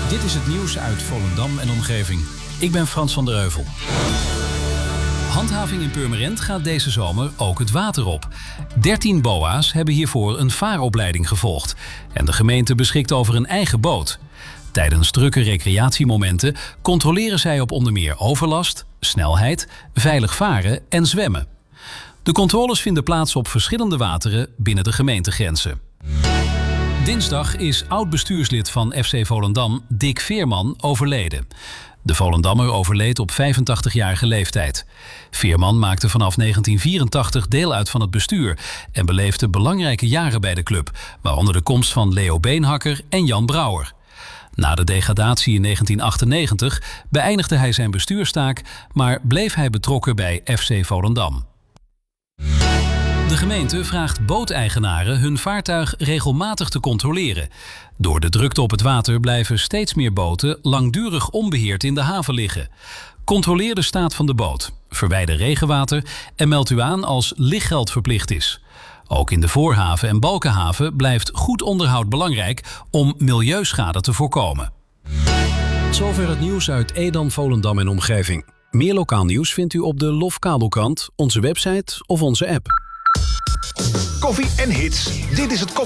Dit is het nieuws uit Volendam en omgeving. Ik ben Frans van der Heuvel. Handhaving in Purmerend gaat deze zomer ook het water op. 13 BOA's hebben hiervoor een vaaropleiding gevolgd. En de gemeente beschikt over een eigen boot. Tijdens drukke recreatiemomenten controleren zij op onder meer overlast, snelheid, veilig varen en zwemmen. De controles vinden plaats op verschillende wateren binnen de gemeentegrenzen. Dinsdag is oud-bestuurslid van FC Volendam, Dick Veerman, overleden. De Volendammer overleed op 85-jarige leeftijd. Veerman maakte vanaf 1984 deel uit van het bestuur en beleefde belangrijke jaren bij de club, waaronder de komst van Leo Beenhakker en Jan Brouwer. Na de degradatie in 1998 beëindigde hij zijn bestuurstaak, maar bleef hij betrokken bij FC Volendam. De gemeente vraagt booteigenaren hun vaartuig regelmatig te controleren. Door de drukte op het water blijven steeds meer boten langdurig onbeheerd in de haven liggen. Controleer de staat van de boot, verwijder regenwater en meld u aan als lichtgeld verplicht is. Ook in de Voorhaven en Balkenhaven blijft goed onderhoud belangrijk om milieuschade te voorkomen. Zover het nieuws uit Edam, Volendam en omgeving. Meer lokaal nieuws vindt u op de LOF Kabelkrant, onze website of onze app. Koffie en hits. Dit is het